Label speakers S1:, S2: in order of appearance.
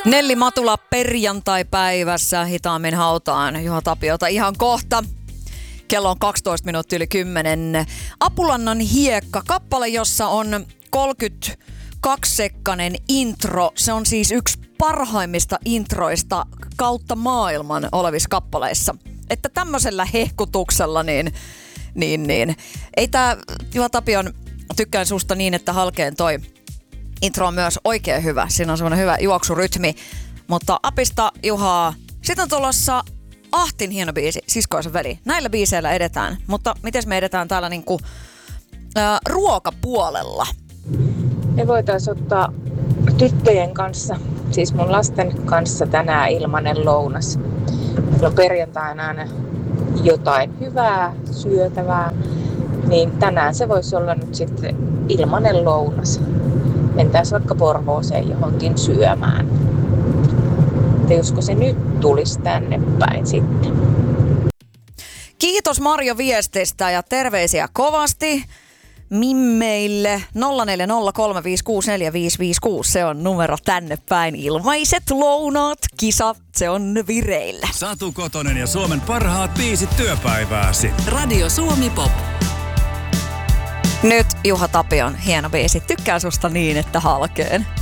S1: Nelli Matula perjantai-päivässä hitaammin hautaan Juha Tapiota ihan kohta. Kello on 12 minuuttia yli 10. Apulannan hiekka, kappale, jossa on 32-sekkainen intro. Se on siis yksi parhaimmista introista kautta maailman olevissa kappaleissa. Että tämmöisellä hehkutuksella niin. Ei tää Juha Tapion tykkään susta niin, että halkeen toi intro on myös oikein hyvä. Siinä on semmoinen hyvä juoksurytmi. Mutta apista Juhaa. Sitten on tulossa Ahtin hieno biisi, Siskoisen veli. Näillä biiseillä edetään. Mutta miten me edetään täällä niinku ruokapuolella?
S2: Me voitaisiin ottaa tyttöjen kanssa, siis mun lasten kanssa tänään ilmanen lounas. Meillä on perjantaina aina jotain hyvää, syötävää. Niin tänään se voisi olla nyt sitten ilmanen lounas. Mentäisiin vaikka Porvooseen johonkin syömään. Että josko se nyt tulisi tänne päin sitten.
S1: Kiitos Marjo viesteistä ja terveisiä kovasti Mimmeille. 0403564556, se on numero tänne päin. Ilmaiset lounaat, kisa, se on vireillä.
S3: Satu Kotonen ja Suomen parhaat biisit työpäivääsi.
S4: Radio Suomi Pop.
S1: Nyt Juha Tapion hieno biisi. Tykkään susta niin, että halkeen.